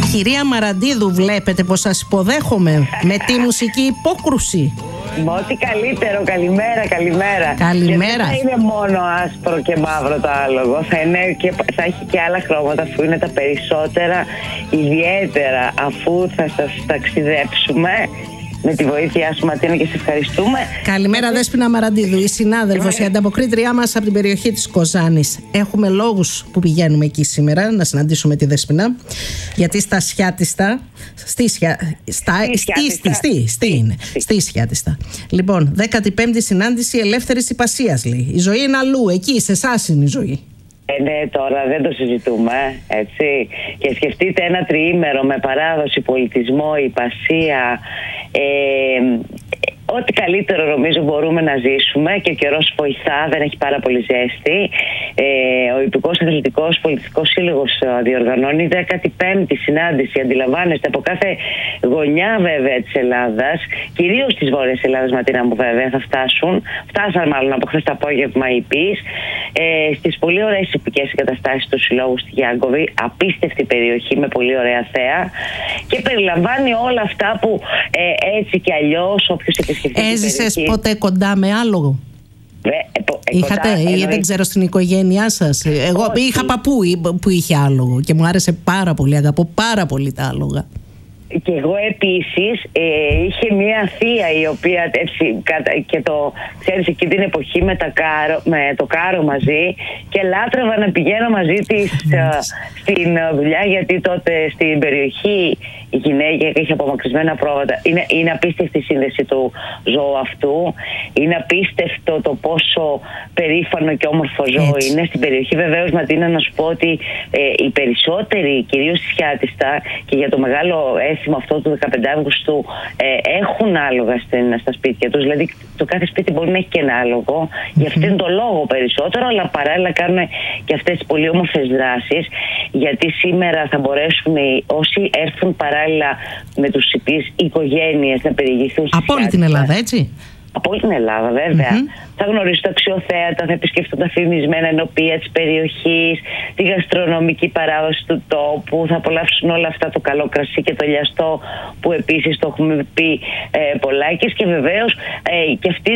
Κυρία Μαραντίδου, βλέπετε πως σας υποδέχομαι με τη μουσική υπόκρουση. Με ό,τι καλύτερο, καλημέρα. Καλημέρα. Δεν θα είναι μόνο άσπρο και μαύρο το άλογο, θα έχει και άλλα χρώματα, αφού είναι τα περισσότερα, ιδιαίτερα αφού θα σας ταξιδέψουμε. Με τη βοήθειά σου, Ματίνα, και σε ευχαριστούμε. Καλημέρα, Δέσποινα Μαραντίδου, η συνάδελφος, η ανταποκρίτριά μας από την περιοχή της Κοζάνης. Έχουμε λόγους που πηγαίνουμε εκεί σήμερα να συναντήσουμε τη Δέσποινα, γιατί στα Σιάτιστα. Στη Σιάτιστα. Λοιπόν, 15η συνάντηση ελεύθερης υπασίας, λέει. Η ζωή είναι αλλού, εκεί, σε εσάς είναι η ζωή. Ναι, τώρα δεν το συζητούμε, έτσι. Και σκεφτείτε ένα τριήμερο με παράδοση, πολιτισμό, υπασία, ό,τι καλύτερο νομίζω μπορούμε να ζήσουμε, και ο καιρός βοηθά, δεν έχει πάρα πολύ ζέστη. Ο Ιππικός Αθλητικός Πολιτιστικός Σύλλογος διοργανώνει 15η συνάντηση, αντιλαμβάνεστε, από κάθε γωνιά βέβαια της Ελλάδας, κυρίως της Βόρειας Ελλάδας, Ματίνα μου, βέβαια θα φτάσαν μάλλον από χθες το απόγευμα οι ΠΙΣ, στις πολύ ωραίες ιππικές εγκαταστάσεις του Συλλόγου στη Γιάνκοβη, απίστευτη περιοχή με πολύ ωραία θέα, και περιλαμβάνει όλα αυτά που έτσι κι αλλιώς όποιος επισκεφτεί. Έζησες ποτέ κοντά με άλογο? Είχατε ή δεν ξέρω στην οικογένειά σας? Εγώ είχα παππού που είχε άλογο και μου άρεσε πάρα πολύ, αγαπώ πάρα πολύ τα άλογα. Και εγώ επίσης είχε μία θεία η οποία έτσι, και το ξέρεις, εκεί την εποχή με το κάρο μαζί, και λάτρευα να πηγαίνω μαζί της στην δουλειά, γιατί τότε στην περιοχή η γυναίκα είχε απομακρυσμένα πρόβατα. Είναι απίστευτη η σύνδεση του ζώου αυτού. Είναι απίστευτο το πόσο περήφανο και όμορφο ζώο είναι στην περιοχή. Βεβαίως, Ματίνα, να σου πω ότι οι περισσότεροι, κυρίως στη Σιάτιστα, και για το μεγάλο έθιμο αυτό του 15 Αυγούστου, έχουν άλογα στα σπίτια τους. Δηλαδή, το κάθε σπίτι μπορεί να έχει και ένα άλογο. Γι' αυτόν τον λόγο περισσότερο, αλλά παράλληλα κάνουν και αυτές τις πολύ όμορφες δράσεις. Γιατί σήμερα θα μπορέσουν όσοι έρθουν παράλληλα με τους ΥΠΗΣ οικογένειες να περιηγηθούν από όλη την Ελλάδα, έτσι. Από όλη την Ελλάδα, βέβαια. Θα γνωρίσουν τα αξιοθέατα, θα επισκεφτούν τα φημισμένα ενοπία της περιοχής, τη γαστρονομική παράδοση του τόπου, θα απολαύσουν όλα αυτά, το καλό κρασί και το λιαστό που επίσης το έχουμε πει πολλάκις, και βεβαίως και αυτοί